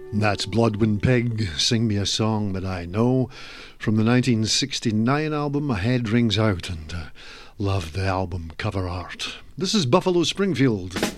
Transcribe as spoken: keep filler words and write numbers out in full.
That's Bloodwind Pig, Sing Me a Song That I Know, from the nineteen sixty-nine album My Head Rings Out, and uh, love the album cover art. This is Buffalo Springfield.